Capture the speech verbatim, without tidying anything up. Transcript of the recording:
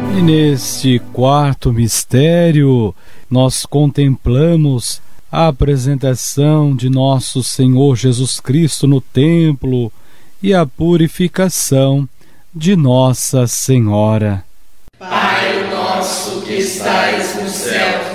E neste quarto mistério, nós contemplamos a apresentação de nosso Senhor Jesus Cristo no templo e a purificação de Nossa Senhora. Pai nosso que estais no céu,